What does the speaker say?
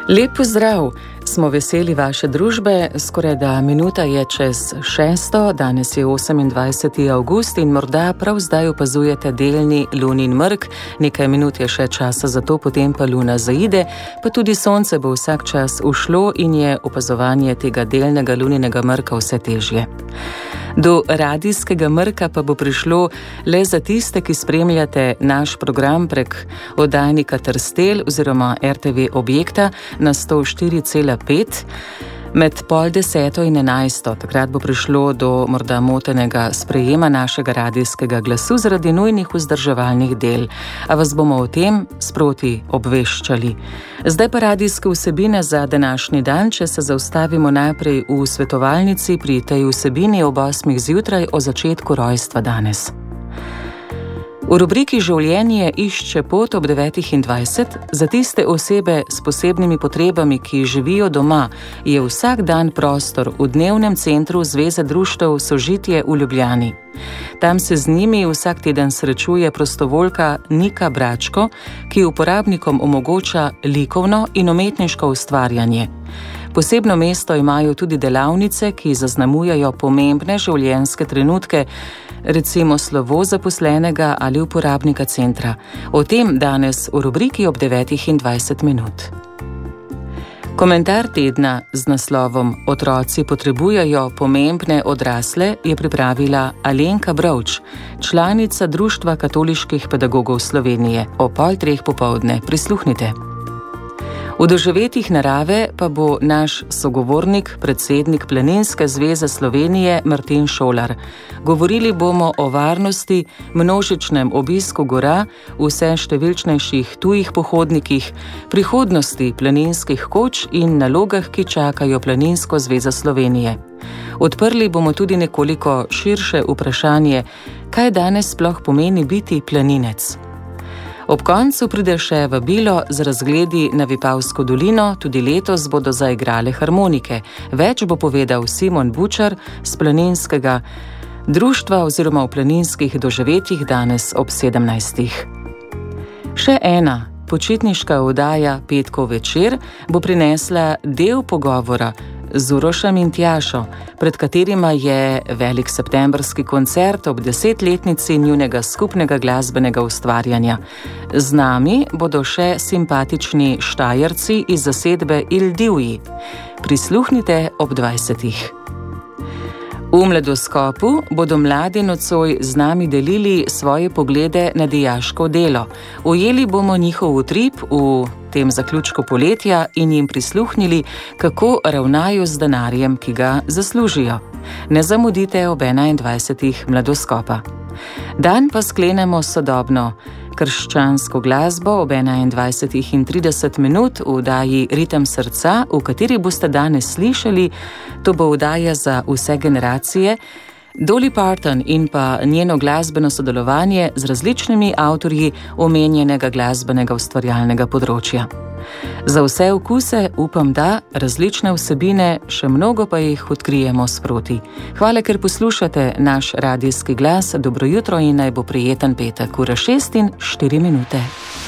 Lep pozdrav, smo veseli vaše družbe, skoraj da minuta je čez 6, danes je 28. avgust in morda prav zdaj opazujete delni lunin mrk, nekaj minut je še časa za to, potem pa luna zaide, pa tudi sonce bo vsak čas ušlo in je opazovanje tega delnega luninega mrka vse težje. Do radijskega mrka pa bo prišlo le za tiste, ki spremljate naš program prek oddajnika Trstelj oziroma RTV objekta na 104,5 med 9:30 in 11. Takrat bo prišlo do morda motenega sprejema našega radijskega glasu zaradi nujnih vzdrževalnih del, a vas bomo o tem sproti obveščali. Zdaj pa radijske vsebine za današnji dan, če se zaustavimo najprej v svetovalnici pri tej vsebini ob 8. zjutraj o začetku rojstva danes. V rubriki Življenje išče pot ob 9:20 za tiste osebe s posebnimi potrebami, ki živijo doma, je vsak dan prostor v dnevnem centru Zveze društev Sožitje v Ljubljani. Tam se z njimi vsak teden srečuje prostovoljka Nika Bračko, ki uporabnikom omogoča likovno in umetniško ustvarjanje. Posebno mesto imajo tudi delavnice, ki zaznamujejo pomembne življenjske trenutke, recimo slovo zaposlenega ali uporabnika centra. O tem danes v rubriki ob 9:20. Komentar tedna z naslovom Otroci potrebujejo pomembne odrasle je pripravila Alenka Brovč, članica Društva katoliških pedagogov Slovenije. O 2:30 popoldne prisluhnite. V doživetjih narave pa bo naš sogovornik, predsednik Planinske zveze Slovenije Martin Šolar. Govorili bomo o varnosti, množičnem obisku gora, vse številčnejših tujih pohodnikih, prihodnosti planinskih koč in nalogah, ki čakajo Planinsko zvezo Slovenije. Odprli bomo tudi nekoliko širše vprašanje, kaj danes sploh pomeni biti planinec. Ob koncu pride še vabilo z razgledi na Vipavsko dolino, tudi letos bodo zaigrale harmonike. Več bo povedal Simon Bučar z Planinskega društva oziroma v planinskih doživetjih danes ob 17. Še ena počitniška oddaja Petkov večer bo prinesla del pogovora z Urošem in Tjašo, pred katerima je velik septembrski koncert ob 10-letnici njunega skupnega glasbenega ustvarjanja. Z nami bodo še simpatični Štajerci iz zasedbe Il Divji. Prisluhnite ob 20. V Mladoskopu bodo mladi nocoj z nami delili svoje poglede na dijaško delo. Ujeli bomo njihov utrip v tem zaključku poletja in jim prisluhnili, kako ravnajo z denarjem, ki ga zaslužijo. Ne zamudite ob 21. Mladoskopa. Dan pa sklenemo sodobno krščansko glasbo ob 21:30 v oddaji Ritem srca, v kateri boste danes slišali, to bo oddaja za vse generacije, Dolly Parton in pa njeno glasbeno sodelovanje z različnimi avtorji omenjenega glasbenega ustvarjalnega področja. Za vse okuse upam, da različne vsebine, še mnogo pa jih odkrijemo sproti. Hvala, ker poslušate naš radijski glas. Dobro jutro in naj bo prijeten petek, 6:04.